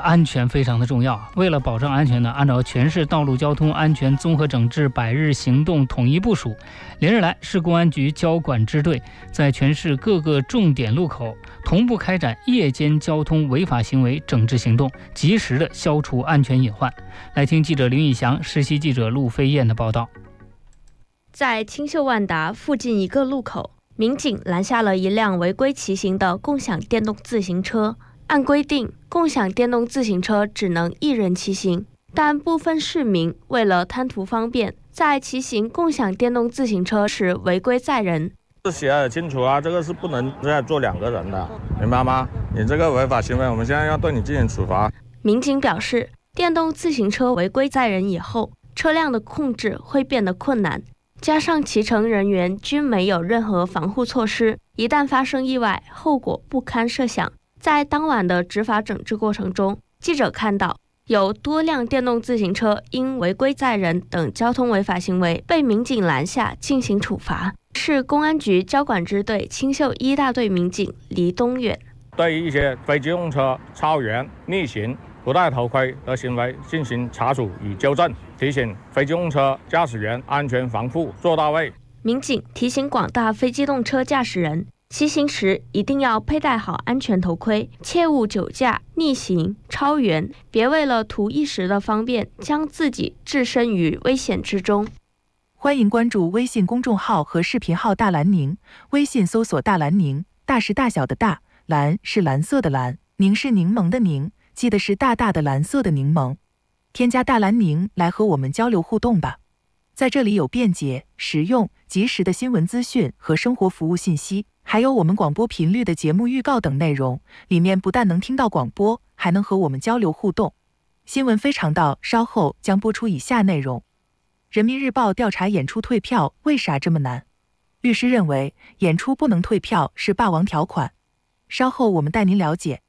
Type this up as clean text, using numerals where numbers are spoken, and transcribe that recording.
安全非常的重要。为了保障安全呢，按照全市道路交通安全综合整治100日行动统一部署，连日来，市公安局交管支队在全市各个重点路口同步开展夜间交通违法行为整治行动，及时的消除安全隐患。来听记者林以翔、实习记者陆飞燕的报道。 在青秀万达附近一个路口，民警拦下了一辆违规骑行的共享电动自行车。按规定，共享电动自行车只能1人骑行，但部分市民为了贪图方便，在骑行共享电动自行车时违规载人。 写得清楚啊，这个是不能再坐2个人的，明白吗？你这个违法行为，我们现在要对你进行处罚。 民警表示，电动自行车违规载人以后，车辆的控制会变得困难。加上骑乘人员均没有任何防护措施，一旦发生意外，后果不堪设想。在当晚的执法整治过程中，记者看到有多辆电动自行车因违规载人等交通违法行为被民警拦下进行处罚。市公安局交管支队青秀1大队民警黎东远对一些非机动车超员、逆行、不戴头盔的行为进行查处与纠正，提醒非机动车驾驶员安全防护做到位。 民警提醒广大非机动车驾驶人，骑行时一定要佩戴好安全头盔，切勿酒驾、逆行、超员，别为了图一时的方便，将自己置身于危险之中。 欢迎关注微信公众号和视频号大蓝宁，微信搜索大蓝宁，大是大小的大，蓝是蓝色的蓝，宁是柠檬的宁，记得是大大的蓝色的柠檬。添加大蓝宁来和我们交流互动吧。在这里有便捷、实用、及时的新闻资讯和生活服务信息，还有我们广播频率的节目预告等内容，里面不但能听到广播，还能和我们交流互动。新闻非常道稍后将播出以下内容。人民日报调查演出退票为啥这么难？律师认为演出不能退票是霸王条款。稍后我们带您了解。